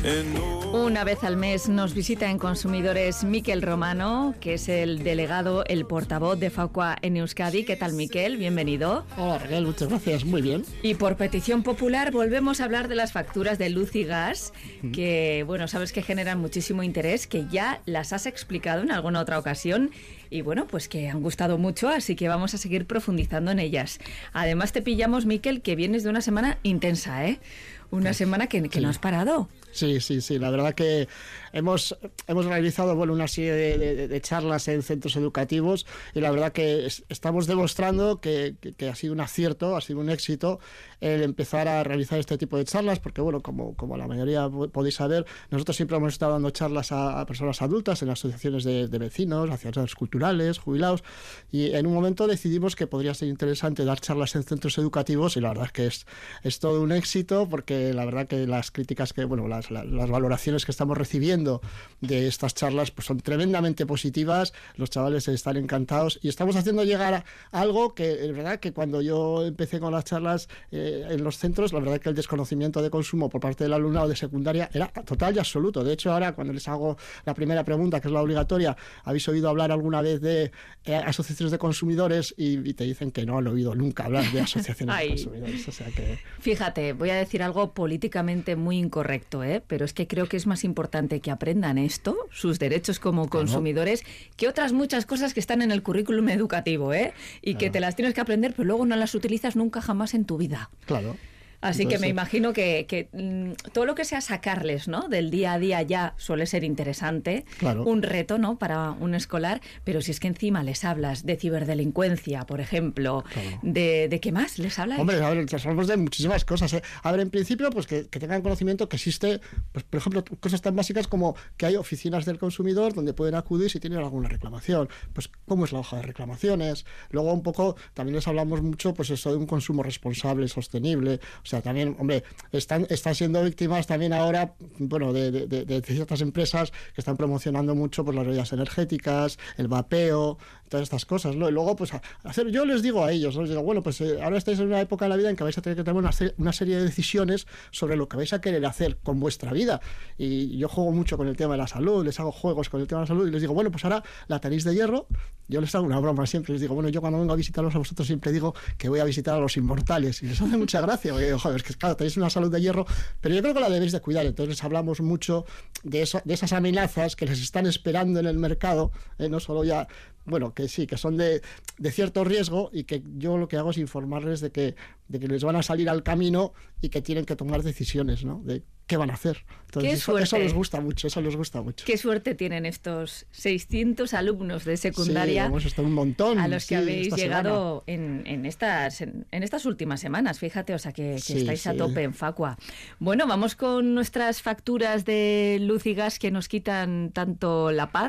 Una vez al mes nos visita en Consumidores Miquel Romano, que es el delegado, el portavoz de Facua en Euskadi. ¿Qué tal, Miquel? Bienvenido. Hola, Raquel, muchas gracias. Muy bien. Y por petición popular volvemos a hablar de las facturas de luz y gas, que, bueno, sabes que generan muchísimo interés, que ya las has explicado en alguna otra ocasión y, bueno, pues que han gustado mucho, así que vamos a seguir profundizando en ellas. Además te pillamos, Miquel, que vienes de una semana intensa, ¿eh? Una semana que no has parado. Sí, la verdad que hemos realizado una serie de charlas en centros educativos y la verdad que estamos demostrando que ha sido un acierto, ha sido un éxito el empezar a realizar este tipo de charlas, porque bueno, como la mayoría podéis saber, nosotros siempre hemos estado dando charlas a personas adultas en asociaciones de vecinos, asociaciones culturales, jubilados, y en un momento decidimos que podría ser interesante dar charlas en centros educativos y la verdad es que es todo un éxito, porque la verdad que las críticas las valoraciones que estamos recibiendo de estas charlas pues son tremendamente positivas, los chavales están encantados y estamos haciendo llegar a algo que es verdad que cuando yo empecé con las charlas en los centros, la verdad que el desconocimiento de consumo por parte del alumnado de secundaria era total y absoluto. De hecho, ahora cuando les hago la primera pregunta, que es la obligatoria, ¿habéis oído hablar alguna vez de asociaciones de consumidores? Y te dicen que no han oído nunca hablar de asociaciones de consumidores. O sea que... Fíjate, voy a decir algo políticamente muy incorrecto, pero es que creo que es más importante que aprendan esto, sus derechos como consumidores, que otras muchas cosas que están en el currículum educativo, y que te las tienes que aprender, pero luego no las utilizas nunca jamás en tu vida. Claro. Así entonces, que me imagino que todo lo que sea sacarles, ¿no?, del día a día ya suele ser interesante, claro. Un reto, ¿no?, para un escolar, pero si es que encima les hablas de ciberdelincuencia, por ejemplo, claro. ¿De qué más les hablas? Hombre, a ver, hablamos de muchísimas cosas, A ver, en principio, pues que tengan conocimiento que existe, pues por ejemplo, cosas tan básicas como que hay oficinas del consumidor donde pueden acudir si tienen alguna reclamación, pues cómo es la hoja de reclamaciones. Luego un poco, también les hablamos mucho, pues eso de un consumo responsable, sostenible. O sea, también, hombre, están siendo víctimas también ahora, bueno, de ciertas empresas que están promocionando mucho pues las bebidas energéticas, el vapeo, todas estas cosas, ¿no? Y luego, pues, yo les digo a ellos, ¿no? Les digo, bueno, pues ahora estáis en una época de la vida en que vais a tener que tomar una serie de decisiones sobre lo que vais a querer hacer con vuestra vida. Y yo juego mucho con el tema de la salud, les hago juegos con el tema de la salud y les digo, bueno, pues ahora la tenéis de hierro. Yo les hago una broma siempre, les digo, bueno, yo cuando vengo a visitaros a vosotros siempre digo que voy a visitar a los inmortales y les hace mucha gracia, porque, joder, es que claro, tenéis una salud de hierro, pero yo creo que la debéis de cuidar. Entonces hablamos mucho de esas amenazas que les están esperando en el mercado, no solo ya, bueno, que sí, que son de cierto riesgo y que yo lo que hago es informarles de que les van a salir al camino y que tienen que tomar decisiones, ¿no?, de qué van a hacer. Entonces eso les gusta mucho, Qué suerte tienen estos 600 alumnos de secundaria. Sí, hemos estado un montón. A los que habéis llegado en estas últimas semanas, fíjate, o sea que estáis a tope en Facua. Bueno, vamos con nuestras facturas de luz y gas que nos quitan tanto la paz.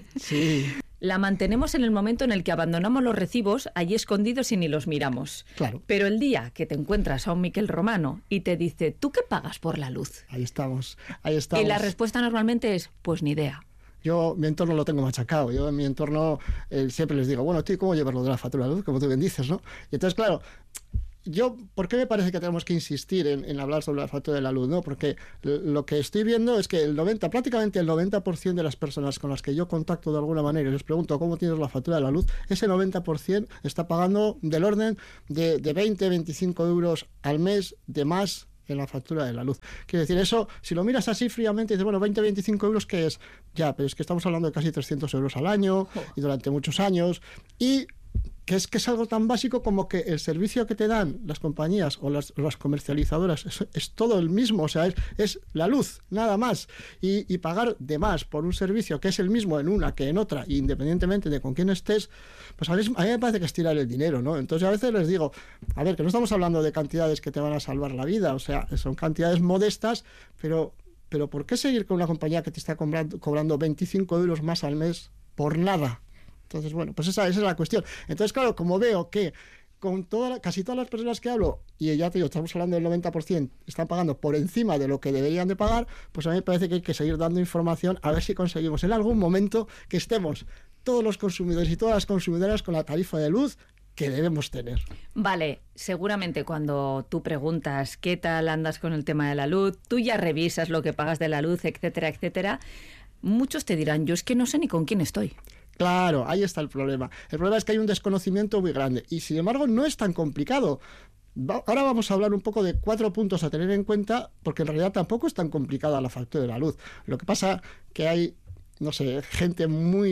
Sí. La mantenemos en el momento en el que abandonamos los recibos allí escondidos y ni los miramos. Claro. Pero el día que te encuentras a un Miquel Romano y te dice, ¿tú qué pagas por la luz? Ahí estamos. Y la respuesta normalmente es, pues ni idea. Yo mi entorno lo tengo machacado. Yo en mi entorno siempre les digo, bueno, tío, ¿cómo llevas lo de la factura de la luz? Como tú bien dices, ¿no? Y entonces, claro, ¿por qué me parece que tenemos que insistir en hablar sobre la factura de la luz? ¿No? Porque lo que estoy viendo es que prácticamente el 90% de las personas con las que yo contacto de alguna manera y les pregunto cómo tienes la factura de la luz, ese 90% está pagando del orden de 20, 25 euros al mes de más en la factura de la luz. Quiero decir, eso, si lo miras así fríamente, dices, bueno, 20, 25 euros, ¿qué es? Ya, pero es que estamos hablando de casi 300 euros al año y durante muchos años. Y que es algo tan básico como que el servicio que te dan las compañías o las comercializadoras es todo el mismo, o sea, es la luz, nada más, y pagar de más por un servicio que es el mismo en una que en otra, independientemente de con quién estés, pues a mí me parece que es tirar el dinero, ¿no? Entonces a veces les digo, a ver, que no estamos hablando de cantidades que te van a salvar la vida, o sea, son cantidades modestas, pero ¿por qué seguir con una compañía que te está cobrando 25 euros más al mes por nada? Entonces, bueno, pues esa es la cuestión. Entonces, claro, como veo que con casi todas las personas que hablo, y ya te digo, estamos hablando del 90%, están pagando por encima de lo que deberían de pagar, pues a mí me parece que hay que seguir dando información a ver si conseguimos en algún momento que estemos todos los consumidores y todas las consumidoras con la tarifa de luz que debemos tener. Vale, seguramente cuando tú preguntas qué tal andas con el tema de la luz, tú ya revisas lo que pagas de la luz, etcétera, etcétera. Muchos te dirán, yo es que no sé ni con quién estoy. Claro, ahí está el problema. El problema es que hay un desconocimiento muy grande y, sin embargo, no es tan complicado. Ahora vamos a hablar un poco de 4 puntos a tener en cuenta, porque en realidad tampoco es tan complicada la factura de la luz. Lo que pasa que hay, no sé, gente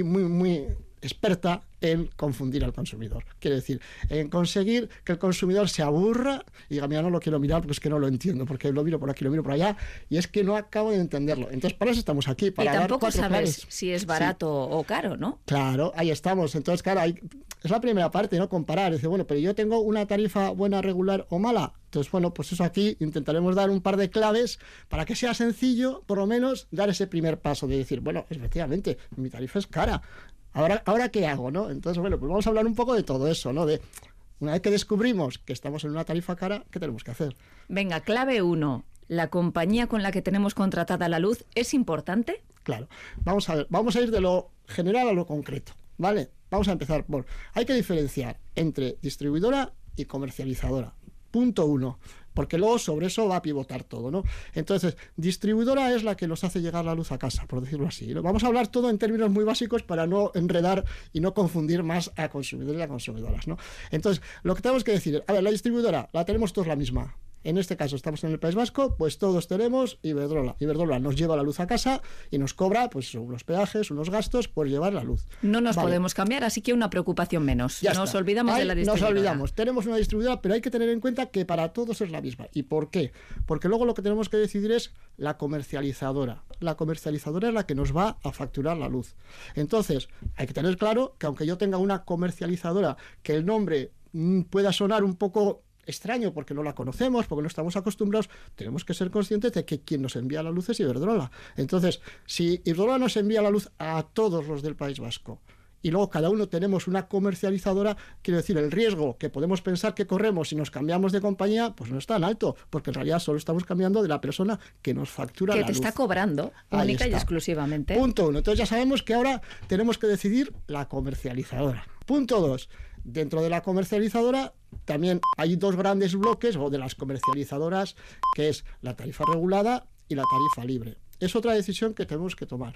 muy experta en confundir al consumidor. Quiere decir, en conseguir que el consumidor se aburra y diga, mira, no lo quiero mirar porque es que no lo entiendo, porque lo miro por aquí, lo miro por allá, y es que no acabo de entenderlo. Entonces, para eso estamos aquí, para dar 4 claves. Y tampoco sabes si es barato o caro, ¿no? Claro, ahí estamos. Entonces, claro, es la primera parte, ¿no? Comparar. Dice, bueno, pero yo tengo una tarifa buena, regular o mala. Entonces, bueno, pues eso aquí intentaremos dar un par de claves para que sea sencillo, por lo menos, dar ese primer paso de decir, bueno, efectivamente, mi tarifa es cara. ¿Ahora qué hago, no? Entonces, bueno, pues vamos a hablar un poco de todo eso, ¿no? De una vez que descubrimos que estamos en una tarifa cara, ¿qué tenemos que hacer? Venga, clave 1. ¿La compañía con la que tenemos contratada la luz es importante? Claro. Vamos a ver, vamos a ir de lo general a lo concreto, ¿vale? Vamos a empezar por... Hay que diferenciar entre distribuidora y comercializadora. Punto 1. Porque luego sobre eso va a pivotar todo, ¿no? Entonces, distribuidora es la que nos hace llegar la luz a casa, por decirlo así, ¿no? Vamos a hablar todo en términos muy básicos para no enredar y no confundir más a consumidores y a consumidoras, ¿no? Entonces, lo que tenemos que decir es, a ver, la distribuidora la tenemos todos la misma. En este caso estamos en el País Vasco, pues todos tenemos Iberdrola. Iberdrola nos lleva la luz a casa y nos cobra pues unos peajes, unos gastos por llevar la luz. No nos podemos cambiar, así que una preocupación menos. Ya nos está. Olvidamos de la distribuidora. Nos olvidamos, tenemos una distribuidora, pero hay que tener en cuenta que para todos es la misma. ¿Y por qué? Porque luego lo que tenemos que decidir es la comercializadora. La comercializadora es la que nos va a facturar la luz. Entonces, hay que tener claro que aunque yo tenga una comercializadora, que el nombre pueda sonar un poco extraño porque no la conocemos, porque no estamos acostumbrados, tenemos que ser conscientes de que quien nos envía la luz es Iberdrola. Entonces, si Iberdrola nos envía la luz a todos los del País Vasco y luego cada uno tenemos una comercializadora, quiero decir, el riesgo que podemos pensar que corremos si nos cambiamos de compañía, pues no es tan alto, porque en realidad solo estamos cambiando de la persona que nos factura la luz. Que te está cobrando, única y exclusivamente. Punto 1. Entonces ya sabemos que ahora tenemos que decidir la comercializadora. Punto 2. Dentro de la comercializadora también hay 2 grandes bloques, o de las comercializadoras, que es la tarifa regulada y la tarifa libre. Es otra decisión que tenemos que tomar.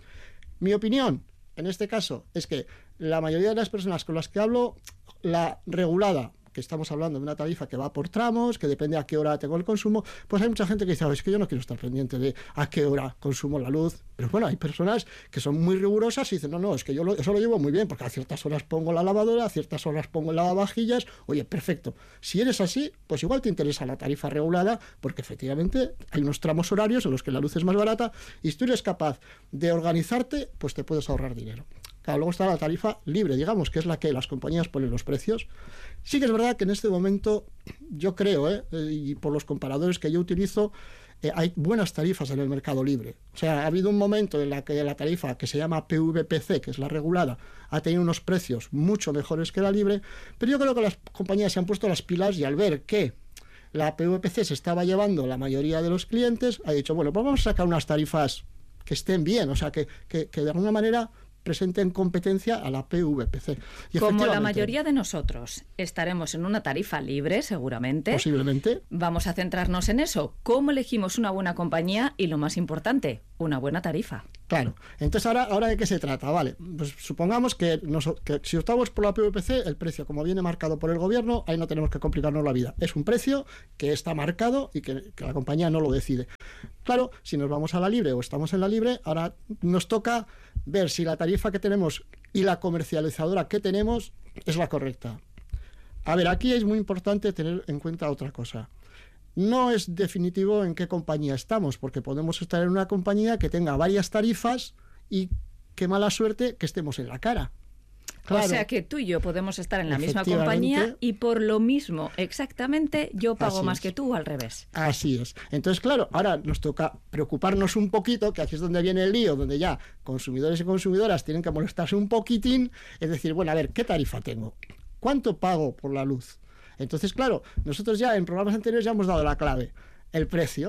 Mi opinión, en este caso, es que la mayoría de las personas con las que hablo, la regulada, que estamos hablando de una tarifa que va por tramos, que depende a qué hora tengo el consumo, pues hay mucha gente que dice, es que yo no quiero estar pendiente de a qué hora consumo la luz. Pero bueno, hay personas que son muy rigurosas y dicen, no, es que yo eso lo llevo muy bien, porque a ciertas horas pongo la lavadora, a ciertas horas pongo el lavavajillas. Oye, perfecto. Si eres así, pues igual te interesa la tarifa regulada, porque efectivamente hay unos tramos horarios en los que la luz es más barata, y si tú eres capaz de organizarte, pues te puedes ahorrar dinero. Claro, luego está la tarifa libre, digamos, que es la que las compañías ponen los precios. Sí que es verdad que en este momento, yo creo, y por los comparadores que yo utilizo, hay buenas tarifas en el mercado libre. O sea, ha habido un momento en la que la tarifa que se llama PVPC, que es la regulada, ha tenido unos precios mucho mejores que la libre, pero yo creo que las compañías se han puesto las pilas y al ver que la PVPC se estaba llevando la mayoría de los clientes, ha dicho, bueno, pues vamos a sacar unas tarifas que estén bien, o sea, que de alguna manera presenten competencia a la PVPC. Y como la mayoría de nosotros estaremos en una tarifa libre, seguramente. Posiblemente. Vamos a centrarnos en eso. ¿Cómo elegimos una buena compañía? Y lo más importante, una buena tarifa. Claro. Entonces, ¿ahora de qué se trata? Vale, pues supongamos que si optamos por la PVPC, el precio, como viene marcado por el gobierno, ahí no tenemos que complicarnos la vida. Es un precio que está marcado y que la compañía no lo decide. Claro, si nos vamos a la libre o estamos en la libre, ahora nos toca ver si la tarifa que tenemos y la comercializadora que tenemos es la correcta. A ver, aquí es muy importante tener en cuenta otra cosa. No es definitivo en qué compañía estamos, porque podemos estar en una compañía que tenga varias tarifas y qué mala suerte que estemos en la cara. Claro. O sea que tú y yo podemos estar en la misma compañía y por lo mismo, exactamente, yo pago más que tú o al revés. Así es. Entonces, claro, ahora nos toca preocuparnos un poquito, que aquí es donde viene el lío, donde ya consumidores y consumidoras tienen que molestarse un poquitín, es decir, bueno, a ver, ¿qué tarifa tengo? ¿Cuánto pago por la luz? Entonces, claro, nosotros ya en programas anteriores ya hemos dado la clave. El precio.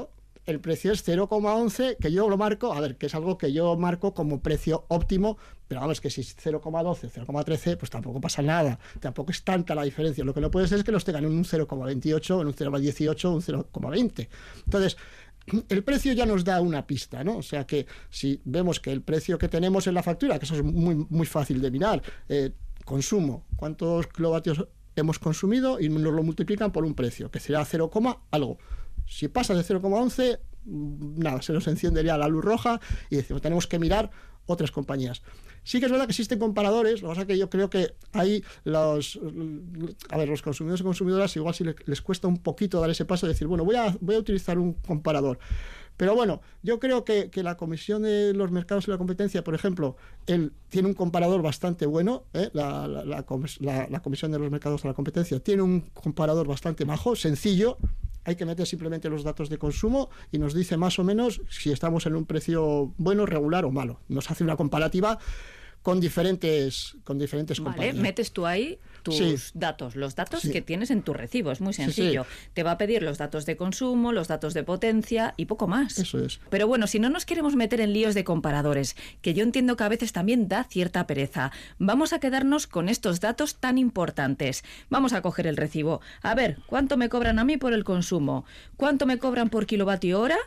el precio es 0,11, que yo lo marco, a ver, que es algo que yo marco como precio óptimo, pero vamos, que si es 0,12, 0,13, pues tampoco pasa nada, tampoco es tanta la diferencia. Lo que no puede ser es que los tengan en un 0,28, en un 0,18, un 0,20. Entonces, el precio ya nos da una pista, ¿no? O sea que si vemos que el precio que tenemos en la factura, que eso es muy fácil de mirar, consumo, cuántos kilovatios hemos consumido y nos lo multiplican por un precio, que será 0, algo. Si pasa de 0,11, nada, se nos enciendería la luz roja y decimos, tenemos que mirar otras compañías. Sí que es verdad que existen comparadores, lo que pasa es que yo creo que ahí los consumidores y consumidoras igual si les cuesta un poquito dar ese paso de decir, bueno, voy a utilizar un comparador. Pero bueno, yo creo que la Comisión de los Mercados y la Competencia, por ejemplo, él tiene un comparador bastante bueno, la Comisión de los Mercados y la Competencia tiene un comparador bastante majo, sencillo. Hay que meter simplemente los datos de consumo y nos dice más o menos si estamos en un precio bueno, regular o malo. Nos hace una comparativa con diferentes compañías. Metes tú ahí tus datos, los datos que tienes en tu recibo, es muy sencillo. Te va a pedir los datos de consumo, los datos de potencia y poco más. Eso es. Pero bueno, si no nos queremos meter en líos de comparadores, que yo entiendo que a veces también da cierta pereza, vamos a quedarnos con estos datos tan importantes. Vamos a coger el recibo. A ver, ¿cuánto me cobran a mí por el consumo? ¿Cuánto me cobran por kilovatio hora?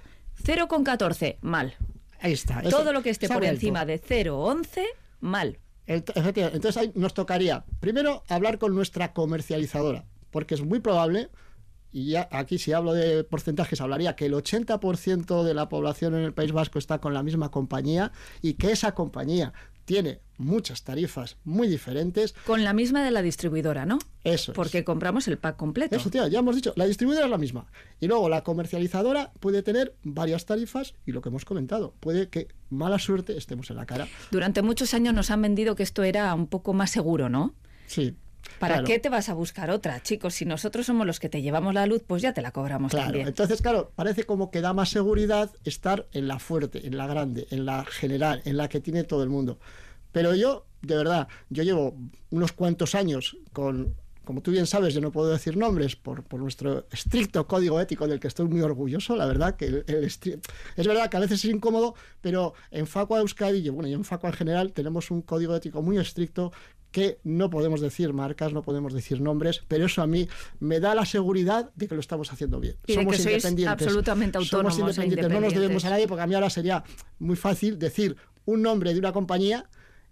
0,14. Mal. Ahí está. Todo lo que esté por encima de 0,11, mal. Efectivamente. Entonces ahí nos tocaría primero hablar con nuestra comercializadora, porque es muy probable, y ya aquí si hablo de porcentajes hablaría que el 80% de la población en el País Vasco está con la misma compañía y que esa compañía tiene muchas tarifas muy diferentes. Con la misma de la distribuidora, ¿no? Eso es. Porque compramos el pack completo. Eso, tío, ya hemos dicho, la distribuidora es la misma. Y luego la comercializadora puede tener varias tarifas y lo que hemos comentado, puede que mala suerte estemos en la cara. Durante muchos años nos han vendido que esto era un poco más seguro, ¿no? Sí. ¿Para qué te vas a buscar otra, chicos? Si nosotros somos los que te llevamos la luz, pues ya te la cobramos también. Entonces, claro, parece como que da más seguridad estar en la fuerte, en la grande, en la general, en la que tiene todo el mundo. Pero yo, de verdad, yo llevo unos cuantos años con, como tú bien sabes, yo no puedo decir nombres por nuestro estricto código ético del que estoy muy orgulloso, la verdad, que es verdad que a veces es incómodo, pero en Facua Euskadi, y en Facua en general, tenemos un código ético muy estricto que no podemos decir marcas, no podemos decir nombres, pero eso a mí me da la seguridad de que lo estamos haciendo bien. Y somos de que independientes. Absolutamente autónomos. Somos independientes, no nos debemos a nadie, porque a mí ahora sería muy fácil decir un nombre de una compañía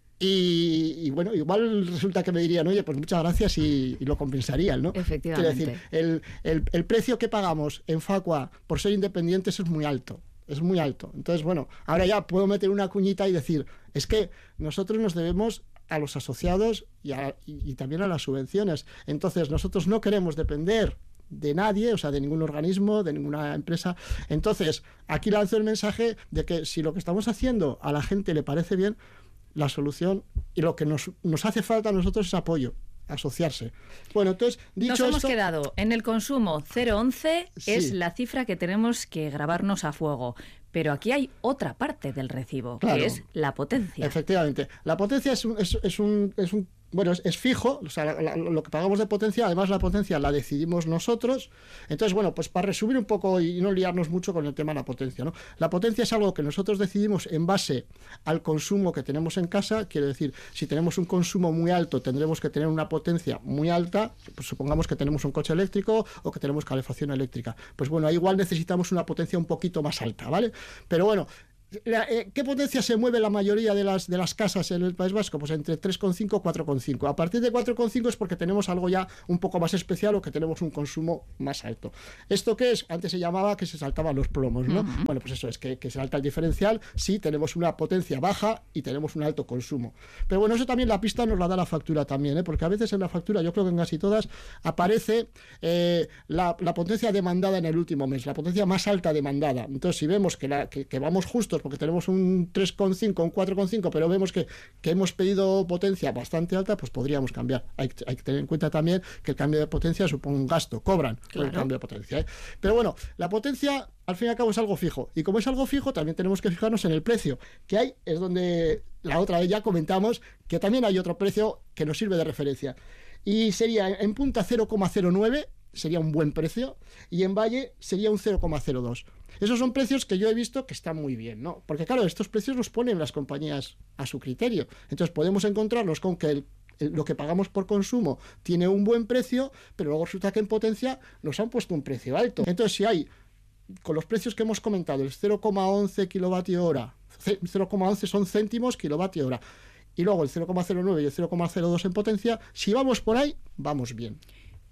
y bueno, igual resulta que me dirían, oye, pues muchas gracias y lo compensarían, ¿no? Efectivamente. Quiero decir, el precio que pagamos en Facua por ser independientes es muy alto. Es muy alto. Entonces, bueno, ahora ya puedo meter una cuñita y decir, es que nosotros nos debemos a los asociados y también a las subvenciones. Entonces, nosotros no queremos depender de nadie, o sea, de ningún organismo, de ninguna empresa. Entonces, aquí lanzo el mensaje de que si lo que estamos haciendo a la gente le parece bien, la solución y lo que nos hace falta a nosotros es apoyo, asociarse. Bueno, entonces, dicho esto... Nos hemos quedado en el consumo 0,11, es la cifra que tenemos que grabarnos a fuego. Pero aquí hay otra parte del recibo, que es la potencia. Efectivamente. La potencia es fijo, o sea, lo que pagamos de potencia, además la potencia la decidimos nosotros. Entonces, bueno, pues para resumir un poco y no liarnos mucho con el tema de la potencia, ¿no? La potencia es algo que nosotros decidimos en base al consumo que tenemos en casa. Quiere decir, si tenemos un consumo muy alto, tendremos que tener una potencia muy alta. Pues supongamos que tenemos un coche eléctrico o que tenemos calefacción eléctrica. Pues bueno, ahí igual necesitamos una potencia un poquito más alta, ¿vale? Pero bueno, ¿qué potencia se mueve la mayoría de las casas en el País Vasco? Pues entre 3,5 y 4,5. A partir de 4,5 es porque tenemos algo ya un poco más especial o que tenemos un consumo más alto. ¿Esto qué es? Antes se llamaba que se saltaban los plomos, ¿no? Bueno, pues eso es que se salta el diferencial si tenemos una potencia baja y tenemos un alto consumo. Pero bueno, eso también la pista nos la da la factura también, ¿eh? Porque a veces en la factura, yo creo que en casi todas, aparece la potencia demandada en el último mes, la potencia más alta demandada. Entonces, si vemos que vamos justos porque tenemos un 3,5, un 4,5, pero vemos que hemos pedido potencia bastante alta, pues podríamos cambiar. Hay que tener en cuenta también que el cambio de potencia supone un gasto, cobran por el cambio de potencia, ¿eh? Pero bueno, la potencia al fin y al cabo es algo fijo, y como es algo fijo también tenemos que fijarnos en el precio que hay. Es donde la otra vez ya comentamos que también hay otro precio que nos sirve de referencia, y sería en punta 0,09 sería un buen precio, y en Valle sería un 0,02. Esos son precios que yo he visto que están muy bien, ¿no? Porque claro, estos precios los ponen las compañías a su criterio. Entonces podemos encontrarnos con que lo que pagamos por consumo tiene un buen precio, pero luego resulta que en potencia nos han puesto un precio alto. Entonces, si hay, con los precios que hemos comentado, el 0,11 kilovatio hora, 0,11 son céntimos kilovatio hora, y luego el 0,09 y el 0,02 en potencia, si vamos por ahí, vamos bien.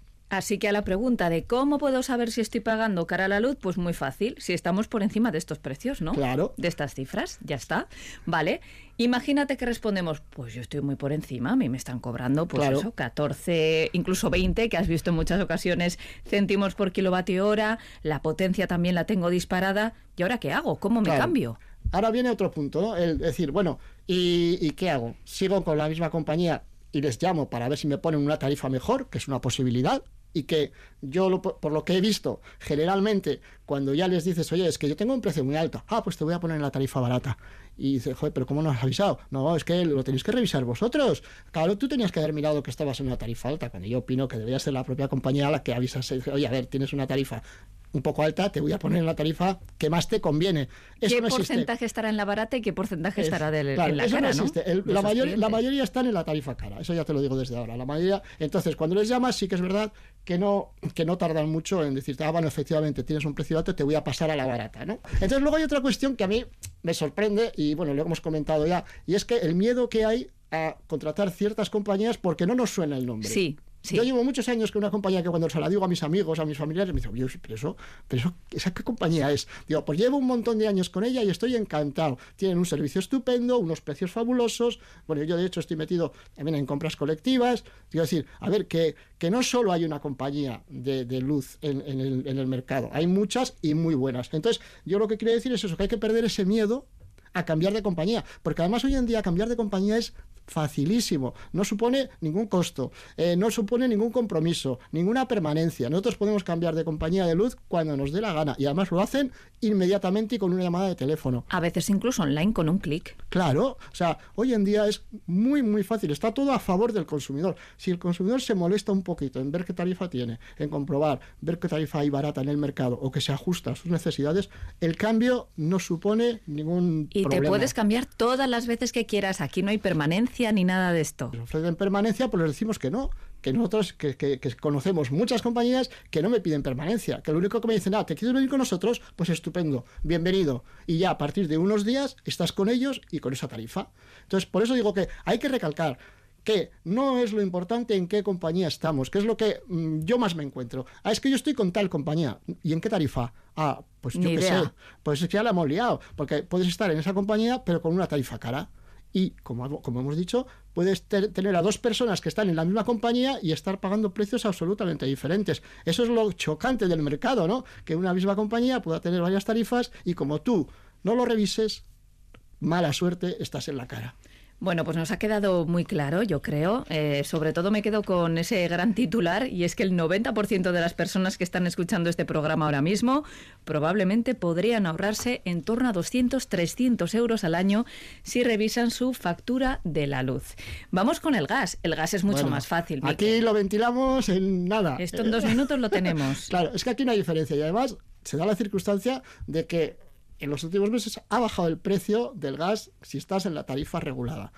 Así que a la pregunta de cómo puedo saber si estoy pagando cara a la luz, pues muy fácil, si estamos por encima de estos precios, ¿no? Claro. De estas cifras, ya está. Vale, imagínate que respondemos, pues yo estoy muy por encima, a mí me están cobrando, pues claro, eso, 14, incluso 20, que has visto en muchas ocasiones, céntimos por kilovatio hora, la potencia también la tengo disparada, ¿y ahora qué hago? ¿Cómo me cambio? Ahora viene otro punto, ¿no? El decir, bueno, ¿y qué hago? ¿Sigo con la misma compañía y les llamo para ver si me ponen una tarifa mejor, que es una posibilidad? Y que yo, por lo que he visto, generalmente, cuando ya les dices, oye, es que yo tengo un precio muy alto, pues te voy a poner en la tarifa barata. Y dices, joder, pero ¿cómo no has avisado? No, es que lo tenéis que revisar vosotros. Claro, tú tenías que haber mirado que estabas en una tarifa alta, cuando yo opino que debería ser la propia compañía la que avisase, oye, a ver, tienes una tarifa un poco alta, te voy a poner en la tarifa que más te conviene. Eso ¿Qué no existe. porcentaje estará en la barata y qué porcentaje estará claro, en la eso cara, no existe. ¿no? La mayoría están en la tarifa cara, eso ya te lo digo desde ahora. La mayoría, entonces, cuando les llamas, sí que es verdad que no tardan mucho en decirte, bueno, efectivamente, tienes un precio alto, te voy a pasar a la barata, ¿no? Entonces, luego hay otra cuestión que a mí me sorprende, y bueno, lo hemos comentado ya, y es que el miedo que hay a contratar ciertas compañías porque no nos suena el nombre. Sí. Sí. Yo llevo muchos años con una compañía que cuando se la digo a mis amigos, a mis familiares, me dicen, pero ¿esa qué compañía es? Digo, pues llevo un montón de años con ella y estoy encantado. Tienen un servicio estupendo, unos precios fabulosos. Bueno, yo de hecho estoy metido también en compras colectivas. Quiero decir, a ver, que no solo hay una compañía de luz en el mercado, hay muchas y muy buenas. Entonces, yo lo que quiero decir es eso, que hay que perder ese miedo a cambiar de compañía, porque además hoy en día cambiar de compañía es facilísimo, no supone ningún costo, no supone ningún compromiso, ninguna permanencia. Nosotros podemos cambiar de compañía de luz cuando nos dé la gana y además lo hacen inmediatamente y con una llamada de teléfono. A veces incluso online con un clic. Claro, o sea, hoy en día es muy muy fácil, está todo a favor del consumidor. Si el consumidor se molesta un poquito en ver qué tarifa tiene, en comprobar, ver qué tarifa hay barata en el mercado o que se ajusta a sus necesidades, el cambio no supone ningún problema. Y te puedes cambiar todas las veces que quieras, aquí no hay permanencia ni nada de esto. Nos ofrecen permanencia, pues les decimos que no, que nosotros que conocemos muchas compañías que no me piden permanencia, que lo único que me dicen, ¿te quieres venir con nosotros? Pues estupendo, bienvenido. Y ya a partir de unos días estás con ellos y con esa tarifa. Entonces, por eso digo que hay que recalcar que no es lo importante en qué compañía estamos, que es lo que yo más me encuentro. Es que yo estoy con tal compañía. ¿Y en qué tarifa? Pues yo qué sé. Pues es que ya la hemos liado, porque puedes estar en esa compañía, pero con una tarifa cara. Y, como hemos dicho, puedes tener a dos personas que están en la misma compañía y estar pagando precios absolutamente diferentes. Eso es lo chocante del mercado, ¿no? Que una misma compañía pueda tener varias tarifas y como tú no lo revises, mala suerte, estás en la cara. Bueno, pues nos ha quedado muy claro, yo creo. Sobre todo me quedo con ese gran titular, y es que el 90% de las personas que están escuchando este programa ahora mismo probablemente podrían ahorrarse en torno a 200, 300 euros al año si revisan su factura de la luz. Vamos con el gas. El gas es mucho más fácil. Aquí Miquel, lo ventilamos en nada. Esto en 2 minutos lo tenemos. Claro, es que aquí no hay diferencia y además se da la circunstancia de que en los últimos meses ha bajado el precio del gas si estás en la tarifa regulada.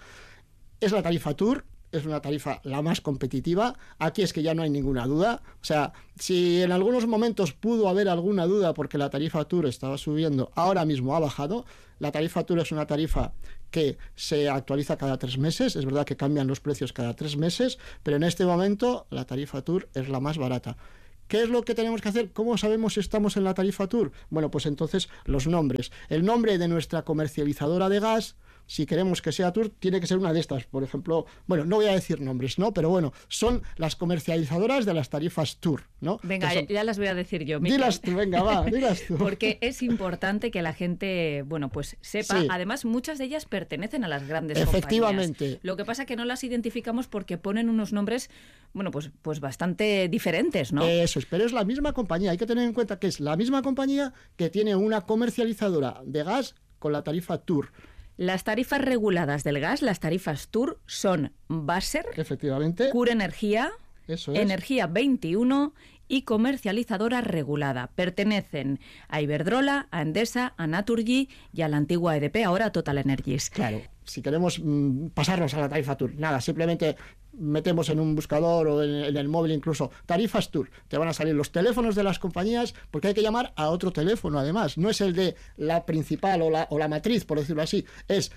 Es la tarifa TUR, es una tarifa la más competitiva. Aquí es que ya no hay ninguna duda. O sea, si en algunos momentos pudo haber alguna duda porque la tarifa TUR estaba subiendo, ahora mismo ha bajado. La tarifa TUR es una tarifa que se actualiza cada 3 meses. Es verdad que cambian los precios cada 3 meses, pero en este momento la tarifa TUR es la más barata. ¿Qué es lo que tenemos que hacer? ¿Cómo sabemos si estamos en la tarifa TUR? Bueno, pues entonces los nombres. El nombre de nuestra comercializadora de gas, si queremos que sea TUR, tiene que ser una de estas. Por ejemplo, bueno, no voy a decir nombres, ¿no? Pero bueno, son las comercializadoras de las tarifas TUR, ¿no? Venga, ya las voy a decir yo, Miquel. Dilas tú, venga, va, dilas tú. Porque es importante que la gente, bueno, pues sepa. Sí. Además, muchas de ellas pertenecen a las grandes Efectivamente. compañías. Lo que pasa es que no las identificamos porque ponen unos nombres, bueno, pues bastante diferentes, ¿no? Eso es, pero es la misma compañía. Hay que tener en cuenta que es la misma compañía que tiene una comercializadora de gas con la tarifa TUR. Las tarifas reguladas del gas, las tarifas TUR, son Basser, efectivamente, Cura Energía, eso es, Energía 21 y comercializadora regulada. Pertenecen a Iberdrola, a Endesa, a Naturgy y a la antigua EDP, ahora Total Energies. Claro, si queremos pasarnos a la tarifa Tour, nada, simplemente metemos en un buscador o en el móvil incluso tarifas Tour, te van a salir los teléfonos de las compañías, porque hay que llamar a otro teléfono además, no es el de la principal o la matriz, por decirlo así, es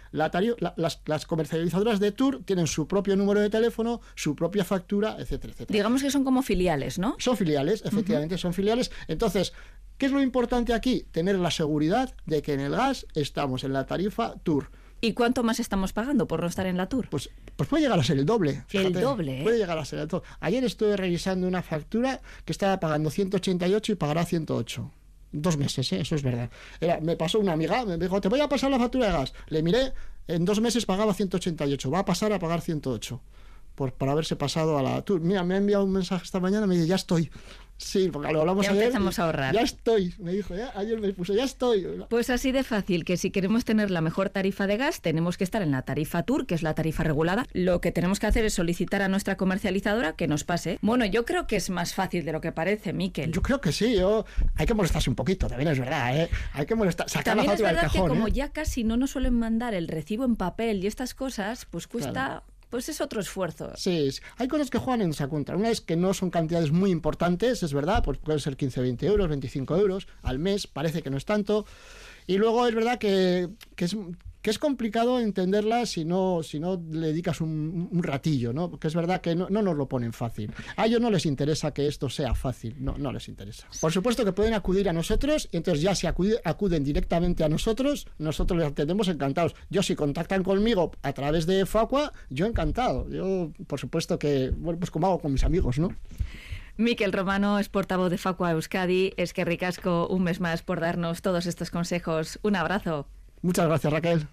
las comercializadoras de Tour tienen su propio número de teléfono, su propia factura, etcétera, etcétera. Digamos que son como filiales, ¿no? Son filiales, efectivamente, son filiales. Entonces, ¿qué es lo importante aquí? Tener la seguridad de que en el gas estamos en la tarifa Tour. ¿Y cuánto más estamos pagando por no estar en la Tour? Pues puede llegar a ser el doble. Fíjate, el doble, ¿eh? Puede llegar a ser el doble. Ayer estuve revisando una factura que estaba pagando 188 y pagará 108. 2 meses, eso es verdad. Me pasó una amiga, me dijo, te voy a pasar la factura de gas. Le miré, en 2 meses pagaba 188, va a pasar a pagar 108. Por haberse pasado a la Tour. Mira, me ha enviado un mensaje esta mañana, me dice, ya estoy. Sí, porque lo hablamos ya ayer. Empezamos a ahorrar. Ya estoy, me dijo, ayer me puso, ya estoy. Pues así de fácil, que si queremos tener la mejor tarifa de gas, tenemos que estar en la tarifa Tour, que es la tarifa regulada. Lo que tenemos que hacer es solicitar a nuestra comercializadora que nos pase. Bueno, yo creo que es más fácil de lo que parece, Miquel. Yo creo que sí, hay que molestarse un poquito, también es verdad, ¿eh? Hay que sacar también la factura del cajón. También es verdad que como ¿eh? ya casi no nos suelen mandar el recibo en papel y estas cosas, pues cuesta... Claro. Pues es otro esfuerzo. Sí, hay cosas que juegan en esa contra. Una es que no son cantidades muy importantes, es verdad, pues pueden ser 15, 20 euros, 25 euros al mes, parece que no es tanto. Y luego es verdad que es complicado entenderla si no le dedicas un ratillo, ¿no? Porque es verdad que no nos lo ponen fácil. A ellos no les interesa que esto sea fácil, no les interesa. Por supuesto que pueden acudir a nosotros, y entonces ya si acuden directamente a nosotros les atendemos encantados. Yo, si contactan conmigo a través de Facua, yo encantado. Yo, por supuesto que, bueno, pues como hago con mis amigos, ¿no? Miquel Romano es portavoz de Facua Euskadi. Eskerrik asko un mes más por darnos todos estos consejos. Un abrazo. Muchas gracias, Raquel.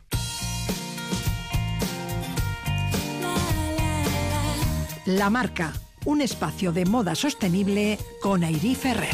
La Marca, un espacio de moda sostenible con Airí Ferrer.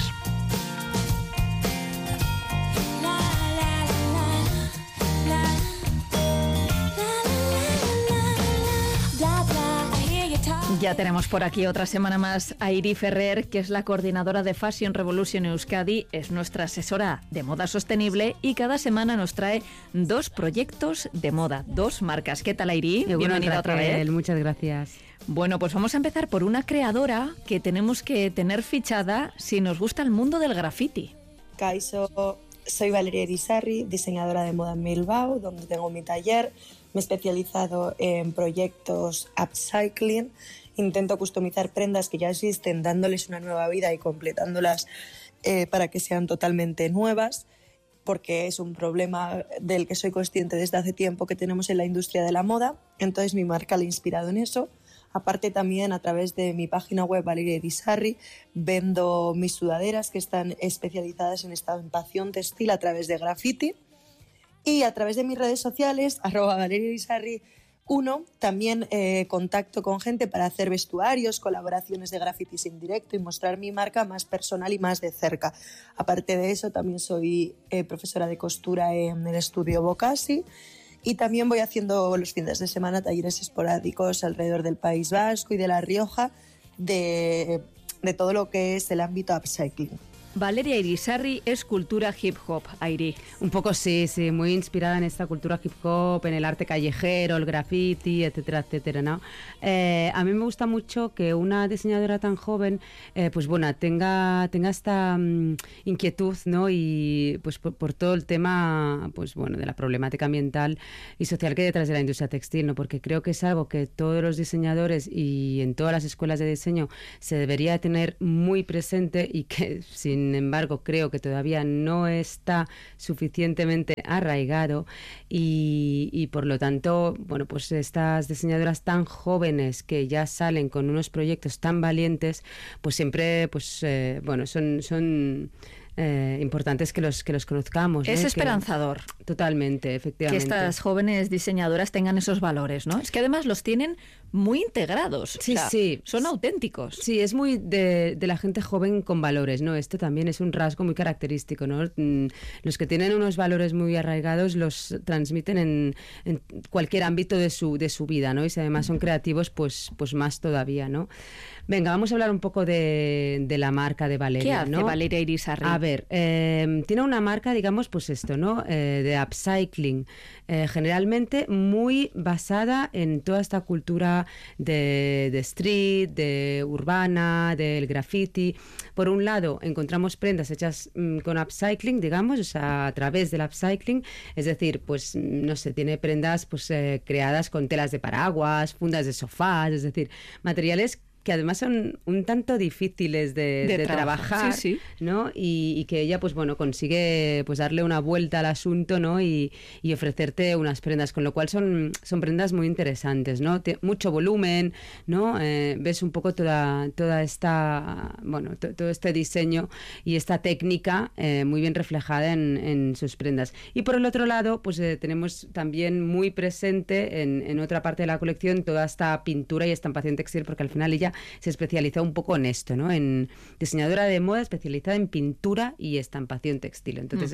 Ya tenemos por aquí otra semana más a Airí Ferrer, que es la coordinadora de Fashion Revolution Euskadi, es nuestra asesora de moda sostenible y cada semana nos trae 2 proyectos de moda, 2 marcas. ¿Qué tal, Airí? Bienvenida otra vez. Muchas gracias. Bueno, pues vamos a empezar por una creadora que tenemos que tener fichada si nos gusta el mundo del graffiti. Kaixo, soy Valeria Irisarri, diseñadora de moda en Bilbao, donde tengo mi taller. Me he especializado en proyectos upcycling. Intento customizar prendas que ya existen, dándoles una nueva vida y completándolas para que sean totalmente nuevas, porque es un problema del que soy consciente desde hace tiempo que tenemos en la industria de la moda. Entonces mi marca la ha inspirado en eso. Aparte, también a través de mi página web Valeria Irisarri vendo mis sudaderas que están especializadas en estampación textil a través de graffiti. Y a través de mis redes sociales, @ValeriaIrisarri1, también contacto con gente para hacer vestuarios, colaboraciones de grafitis en directo y mostrar mi marca más personal y más de cerca. Aparte de eso, también soy profesora de costura en el estudio Bocasi y también voy haciendo los fines de semana talleres esporádicos alrededor del País Vasco y de La Rioja de todo lo que es el ámbito upcycling. Valeria Irisarri es cultura hip hop, Airí. Un poco sí, muy inspirada en esta cultura hip hop, en el arte callejero, el graffiti, etcétera, etcétera, ¿no? A mí me gusta mucho que una diseñadora tan joven, pues bueno, tenga esta inquietud, ¿no? Y pues por todo el tema, pues bueno, de la problemática ambiental y social que hay detrás de la industria textil, ¿no? Porque creo que es algo que todos los diseñadores y en todas las escuelas de diseño se debería tener muy presente y que sin embargo creo que todavía no está suficientemente arraigado y por lo tanto, bueno, pues estas diseñadoras tan jóvenes que ya salen con unos proyectos tan valientes, pues siempre, pues bueno, son importantes que los conozcamos. Es esperanzador. Totalmente, que efectivamente. estas jóvenes diseñadoras tengan esos valores, ¿no? Es que además los tienen muy integrados. Sí, o sea, sí. Son auténticos. Sí, es muy de la gente joven con valores, ¿no? Esto también es un rasgo muy característico, ¿no? Los que tienen unos valores muy arraigados los transmiten en cualquier ámbito de su vida, ¿no? Y si además son creativos, pues más todavía, ¿no? Venga, vamos a hablar un poco de la marca de Valeria, ¿Qué hace ¿no? Valeria Irisarri? A ver, tiene una marca, digamos, pues esto, ¿no? De upcycling, generalmente muy basada en toda esta cultura de street, de urbana, del graffiti. Por un lado, encontramos prendas hechas con upcycling, digamos, o sea, a través del upcycling, es decir, pues, no sé, tiene prendas pues creadas con telas de paraguas, fundas de sofás, es decir, materiales que además son un tanto difíciles de trabajar, sí. ¿no? Y que ella, pues bueno, consigue pues darle una vuelta al asunto, ¿no? Y ofrecerte unas prendas, con lo cual son prendas muy interesantes, ¿no? Mucho volumen, ¿no? Ves un poco toda esta, bueno, todo este diseño y esta técnica muy bien reflejada en sus prendas. Y por el otro lado, pues tenemos también muy presente en otra parte de la colección toda esta pintura y estampación textil, porque al final ella se especializó un poco en esto, ¿no? En diseñadora de moda especializada en pintura y estampación textil. Entonces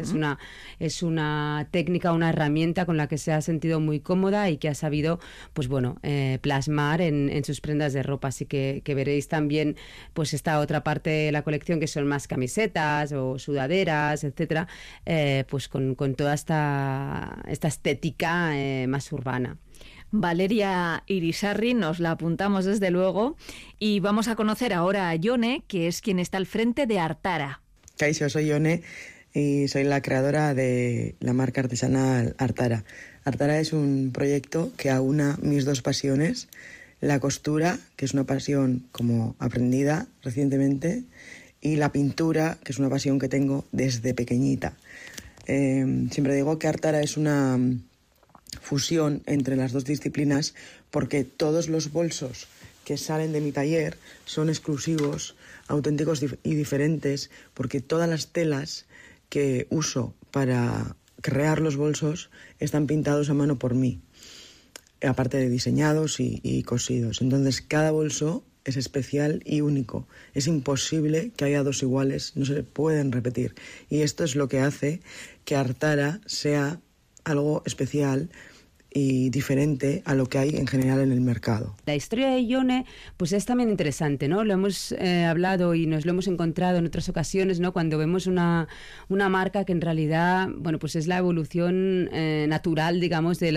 es una técnica, una herramienta con la que se ha sentido muy cómoda y que ha sabido, pues bueno, plasmar en sus prendas de ropa. Así que veréis también, pues esta otra parte de la colección que son más camisetas o sudaderas, etcétera, pues con toda esta estética más urbana. Valeria Irisarri, nos la apuntamos desde luego, y vamos a conocer ahora a Yone, que es quien está al frente de Artara. Kaixo, soy Yone y soy la creadora de la marca artesanal Artara. Artara es un proyecto que aúna mis dos pasiones, la costura, que es una pasión como aprendida recientemente, y la pintura, que es una pasión que tengo desde pequeñita. Siempre digo que Artara es una fusión entre las dos disciplinas porque todos los bolsos que salen de mi taller son exclusivos, auténticos y diferentes, porque todas las telas que uso para crear los bolsos están pintados a mano por mí, aparte de diseñados y cosidos. Entonces cada bolso es especial y único. Es imposible que haya dos iguales, no se pueden repetir. Y esto es lo que hace que Artara sea algo especial y diferente a lo que hay en general en el mercado. La historia de Yone pues es también interesante, ¿no? Lo hemos hablado y nos lo hemos encontrado en otras ocasiones, ¿no? Cuando vemos una marca que en realidad, bueno, pues es la evolución natural, digamos, de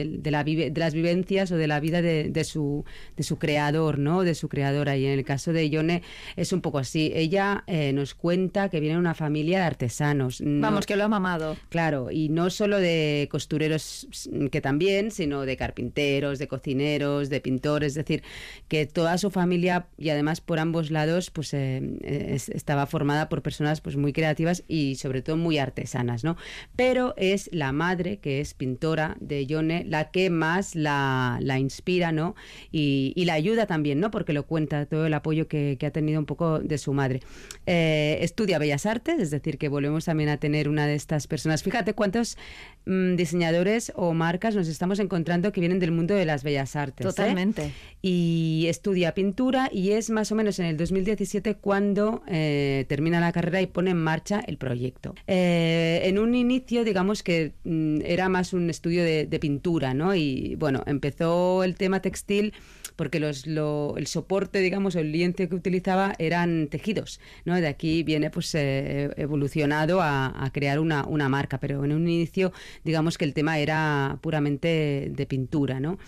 las vivencias o de la vida de su creador, ¿no? De su creadora. Y en el caso de Yone es un poco así. Ella nos cuenta que viene de una familia de artesanos. Vamos, que lo ha mamado. Claro, y no solo de costureros, que también, sino de carpinteros, de cocineros, de pintores, es decir, que toda su familia, y además por ambos lados, pues estaba formada por personas pues muy creativas y sobre todo muy artesanas, ¿no? Pero es la madre, que es pintora de Yone, la que más la inspira, ¿no? Y la ayuda también, ¿no? Porque lo cuenta, todo el apoyo que ha tenido un poco de su madre. Estudia Bellas Artes, es decir, que volvemos también a tener una de estas personas. Fíjate cuántos diseñadores o marcas nos estamos encontrando que vienen del mundo de las bellas artes. Totalmente. Y estudia pintura y es más o menos en el 2017 cuando termina la carrera y pone en marcha el proyecto. En un inicio, digamos que era más un estudio de pintura, ¿no? Y bueno, empezó el tema textil porque el soporte, digamos, o el lienzo que utilizaba eran tejidos, ¿no? De aquí viene pues evolucionado a crear una marca, pero en un inicio, digamos que el tema era puramente de pintura, ¿no?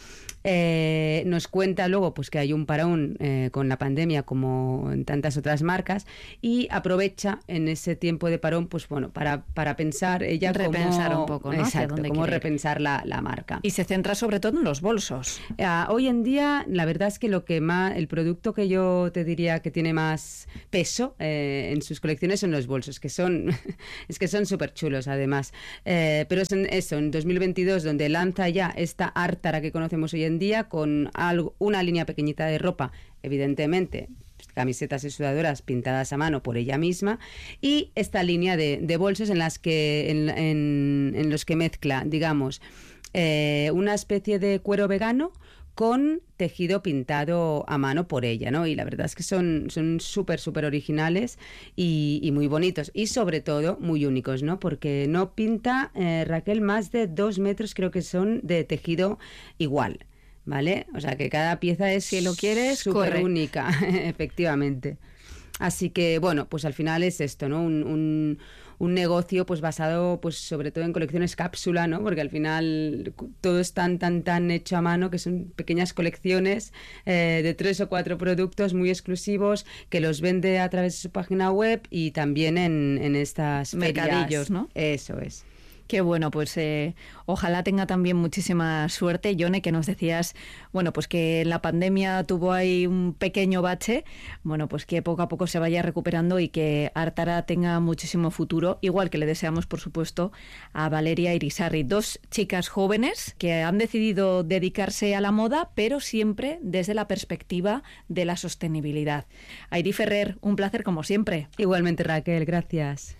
Nos cuenta luego pues que hay un parón con la pandemia como en tantas otras marcas y aprovecha en ese tiempo de parón pues bueno para pensar ella repensar un poco, ¿no? Exacto, cómo repensar la marca. Y se centra sobre todo en los bolsos. Hoy en día la verdad es que el producto que yo te diría que tiene más peso en sus colecciones son los bolsos, que son súper chulos además, pero es en 2022 donde lanza ya esta Artara que conocemos hoy en día con una línea pequeñita de ropa, evidentemente camisetas y sudadoras pintadas a mano por ella misma, y esta línea de bolsos en los que mezcla, digamos, una especie de cuero vegano con tejido pintado a mano por ella, ¿no? Y la verdad es que son súper originales y muy bonitos, y sobre todo muy únicos, ¿no? Porque no pinta, Raquel, más de 2 metros, creo que son, de tejido igual, ¿vale? O sea que cada pieza es, si lo quieres, súper única, efectivamente. Así que, bueno, pues al final es esto, ¿no? Un negocio pues basado pues sobre todo en colecciones cápsula, ¿no? Porque al final todo es tan hecho a mano, que son pequeñas colecciones de 3 o 4 productos muy exclusivos, que los vende a través de su página web y también en estas mercadillos, ferias. ¿no? Eso es. Qué bueno, pues ojalá tenga también muchísima suerte. Yone, que nos decías, bueno, pues que en la pandemia tuvo ahí un pequeño bache, bueno, pues que poco a poco se vaya recuperando y que Artara tenga muchísimo futuro, igual que le deseamos, por supuesto, a Valeria Irisarri, 2 chicas jóvenes que han decidido dedicarse a la moda, pero siempre desde la perspectiva de la sostenibilidad. Airi Ferrer, un placer como siempre. Igualmente, Raquel, gracias.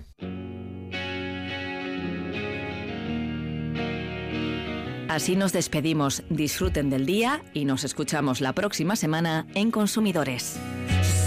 Así nos despedimos. Disfruten del día y nos escuchamos la próxima semana en Consumidores.